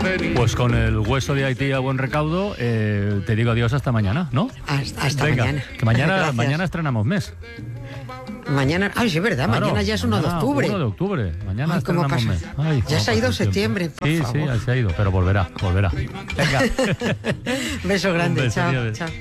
Pues con el hueso de Haití a buen recaudo, te digo adiós hasta mañana, ¿no? Hasta Venga, mañana. Que mañana, Gracias. estrenamos mes. Mañana, sí, es verdad, Claro, mañana ya es 1 de octubre. 1 de octubre. Mañana Ay, ¿cómo estrenamos pasa? mes. Ay, Ya cómo se ha ido pasa el tiempo. septiembre, por Sí, favor. ya se ha ido, pero volverá. Venga. Beso grande, Un beso, chao, adiós. chao.